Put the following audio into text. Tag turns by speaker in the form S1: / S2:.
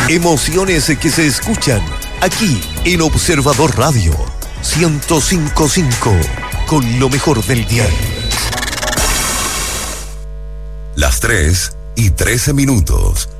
S1: Emociones que se escuchan aquí en Observador Radio 105.5 con lo mejor del día.
S2: Las 3:13.